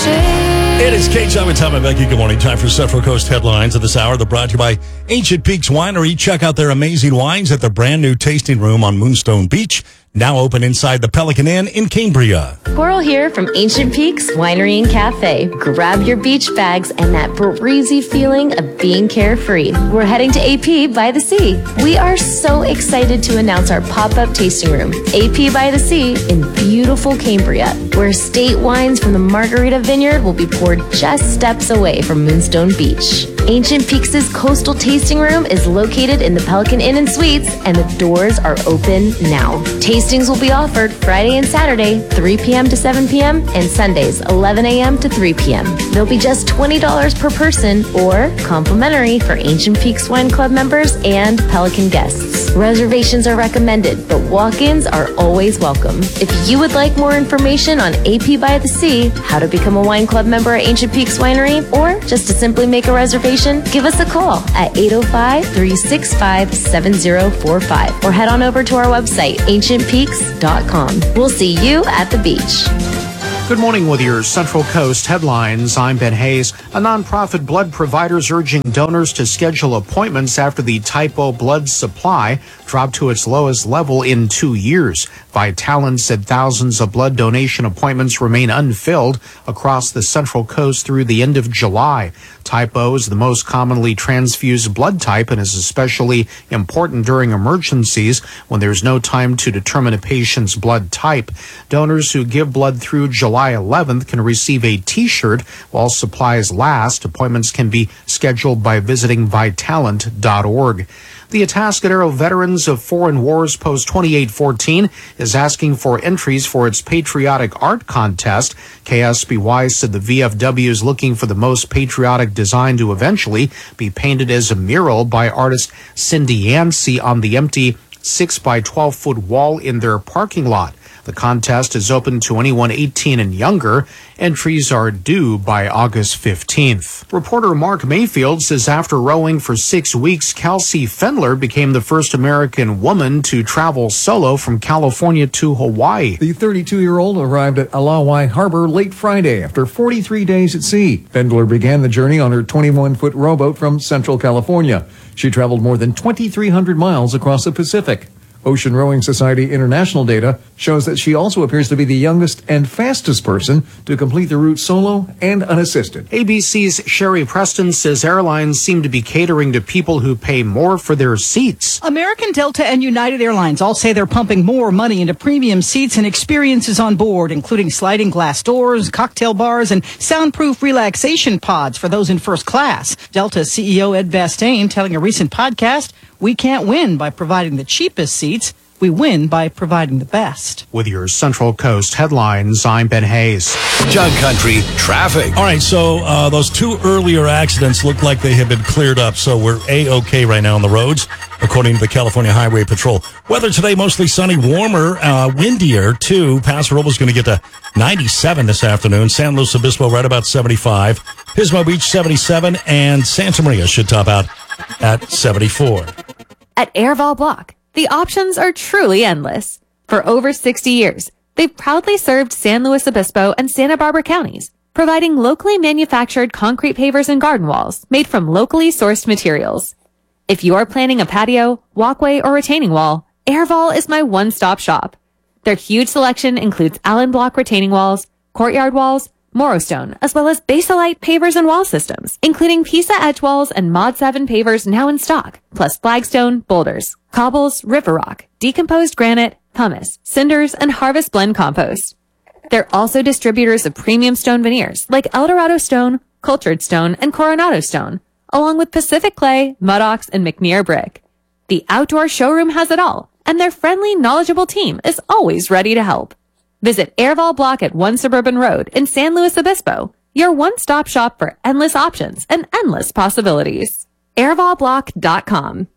It is Kate Simon, Tom and Becky. Good morning. Time for Central Coast headlines of this hour. They're brought to you by Ancient Peaks Winery. Check out their amazing wines at their brand new tasting room on Moonstone Beach. Now open inside the Pelican Inn in Cambria. Coral here from Ancient Peaks Winery and Cafe. Grab your beach bags and that breezy feeling of being carefree. We're heading to AP by the Sea. We are so excited to announce our pop-up tasting room, AP by the Sea in beautiful Cambria, where estate wines from the Margarita Vineyard will be poured just steps away from Moonstone Beach. Ancient Peaks' coastal tasting room is located in the Pelican Inn and Suites, and the doors are open now. Tastings will be offered Friday and Saturday, 3 p.m. to 7 p.m., and Sundays, 11 a.m. to 3 p.m. They'll be just $20 per person or complimentary for Ancient Peaks Wine Club members and Pelican guests. Reservations are recommended, but walk-ins are always welcome. If you would like more information on AP by the Sea, how to become a wine club member at Ancient Peaks Winery, or just to simply make a reservation, give us a call at 805-365-7045 or head on over to our website, ancientpeaks.com. We'll see you at the beach. Good morning with your Central Coast headlines. I'm Ben Hayes. A nonprofit blood provider is urging donors to schedule appointments after the Type O blood supply dropped to its lowest level in 2 years. Vitalant said thousands of blood donation appointments remain unfilled across the Central Coast through the end of July. Type O is the most commonly transfused blood type and is especially important during emergencies when there's no time to determine a patient's blood type. Donors who give blood through July 11th can receive a T-shirt while supplies last. Appointments can be scheduled by visiting Vitalant.org. The Atascadero Veterans of Foreign Wars Post 2814 is asking for entries for its patriotic art contest. KSBY said the VFW is looking for the most patriotic design to eventually be painted as a mural by artist Cindy Yancey on the empty 6 by 12 foot wall in their parking lot. The contest is open to anyone 18 and younger. Entries are due by August 15th. Reporter Mark Mayfield says after rowing for 6 weeks, Kelsey Fendler became the first American woman to travel solo from California to Hawaii. The 32-year-old arrived at Alawai Harbor late Friday after 43 days at sea. Fendler began the journey on her 21-foot rowboat from Central California. She traveled more than 2,300 miles across the Pacific. Ocean Rowing Society International data shows that she also appears to be the youngest and fastest person to complete the route solo and unassisted. ABC's Sherry Preston says airlines seem to be catering to people who pay more for their seats. American, Delta, and United Airlines all say they're pumping more money into premium seats and experiences on board, including sliding glass doors, cocktail bars, and soundproof relaxation pods for those in first class. Delta CEO Ed Bastain telling a recent podcast, "We can't win by providing the cheapest seats. We win by providing the best." With your Central Coast headlines, I'm Ben Hayes. Jug Country traffic. All right, so those two earlier accidents look like they have been cleared up, so we're A-OK right now on the roads, according to the California Highway Patrol. Weather today, mostly sunny, warmer, windier, too. Paso Robles going to get to 97 this afternoon. San Luis Obispo right about 75. Pismo Beach 77, and Santa Maria should top out at 74. At Airval Block, the options are truly endless. For over 60 years, they've proudly served San Luis Obispo and Santa Barbara counties, providing locally manufactured concrete pavers and garden walls made from locally sourced materials. If you are planning a patio, walkway, or retaining wall, Airval is my one-stop shop. Their huge selection includes Allen Block retaining walls, courtyard walls, Morostone, as well as Basalite pavers and wall systems, including Pisa edge walls and Mod 7 pavers now in stock, plus flagstone, boulders, cobbles, river rock, decomposed granite, pumice, cinders, and harvest blend compost. They're also distributors of premium stone veneers like Eldorado stone, cultured stone, and Coronado stone, along with Pacific clay, Mudox, and McNear brick. The outdoor showroom has it all, and their friendly, knowledgeable team is always ready to help. Visit Airval Block at 1 Suburban Road in San Luis Obispo, your one-stop shop for endless options and endless possibilities. AirvalBlock.com.